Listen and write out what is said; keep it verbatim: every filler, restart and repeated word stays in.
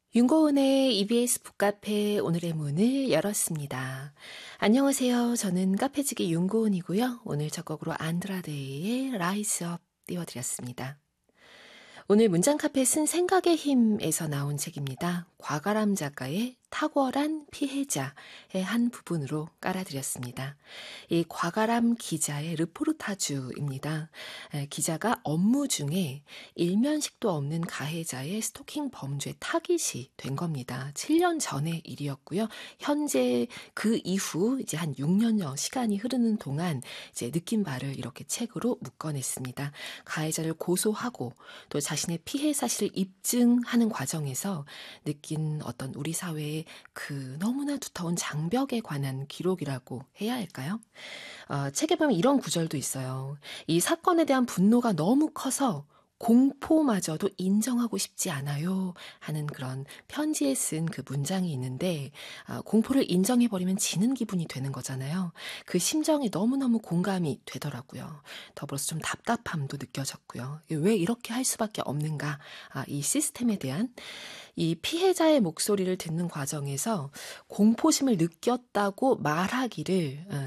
윤고은의 이비에스 북카페 오늘의 문을 열었습니다. 안녕하세요. 저는 카페지기 윤고은이고요. 오늘 첫 곡으로 안드라데이의 Rise Up 띄워드렸습니다. 오늘 문장 카페 쓴 생각의 힘에서 나온 책입니다. 과가람 작가의 탁월한 피해자의 한 부분으로 깔아드렸습니다. 이 과가람 기자의 르포르타주입니다. 기자가 업무 중에 일면식도 없는 가해자의 스토킹 범죄 타깃이 된 겁니다. 칠 년 전의 일이었고요. 현재 그 이후 이제 한 육 년여 시간이 흐르는 동안 이제 느낀 바를 이렇게 책으로 묶어냈습니다. 가해자를 고소하고 또 자신의 피해 사실을 입증하는 과정에서 느낀 어떤 우리 사회의 그 너무나 두터운 장벽에 관한 기록이라고 해야 할까요? 어, 책에 보면 이런 구절도 있어요. 이 사건에 대한 분노가 너무 커서 공포마저도 인정하고 싶지 않아요 하는 그런 편지에 쓴 그 문장이 있는데 아, 공포를 인정해버리면 지는 기분이 되는 거잖아요. 그 심정이 너무너무 공감이 되더라고요. 더불어서 좀 답답함도 느껴졌고요. 왜 이렇게 할 수밖에 없는가, 아, 이 시스템에 대한 이 피해자의 목소리를 듣는 과정에서 공포심을 느꼈다고 말하기를